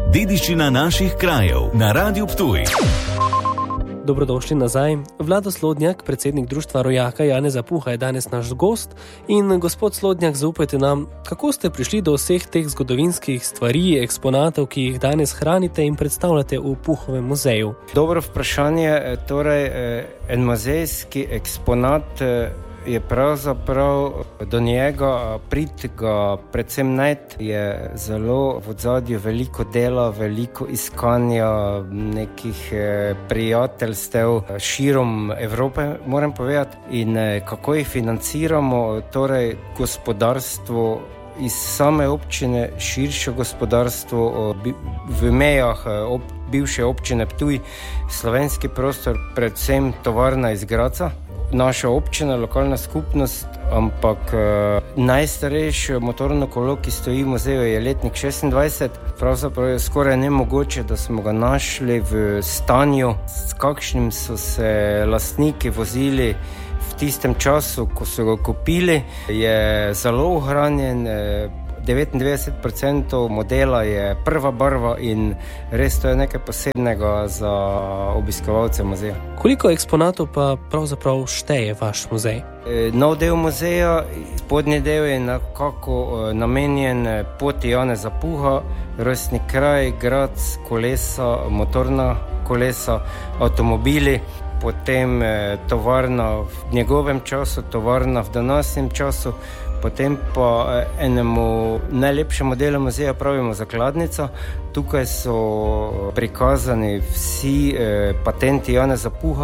Dediščina naših krajev na Radiu Ptuj. Dobrodošli nazaj. Vlado Slodnjak, predsednik društva rojaka Janeza Puha, je danes naš gost. In gospod Slodnjak, zaupajte nam, kako ste prišli do vseh teh zgodovinskih stvari, eksponatov, ki jih danes hranite in predstavljate v Puhovem muzeju? Dobro vprašanje. Torej, en muzejski eksponat je pravzaprav do njega priti ga predvsem najti, je zelo v ozadju veliko dela, veliko iskanja nekih prijateljstev širom Evrope, moram povedati. In kako jih financiramo, torej gospodarstvo iz same občine, širše gospodarstvo v mejah bivše občine Ptuj, slovenski prostor, predvsem tovarna iz Graca. Naša občina, lokalna skupnost, ampak najstarejše motorno kolo, ki stoji v muzeju, je letnik 26. Pravzaprav je skoraj nemogoče, da smo ga našli v stanju, s kakšnim so se lastniki vozili v tistem času, ko so ga kupili. Je zelo ohranjen, 99% modela je prva barva in res to je nekaj posebnega za obiskovalce muzeja. Koliko eksponatov pa pravzaprav šteje vaš muzej? Nov del muzeja, spodnji del je nekako namenjen poti Janeza Puha, rojstni kraj, grad, kolesa, motorna kolesa, avtomobili, potem tovarna v njegovem času, tovarna v današnjem času, potem pa enemu najlepšemu delu muzeja pravimo zakladnica. Tukaj so prikazani vsi patenti Janeza Puha.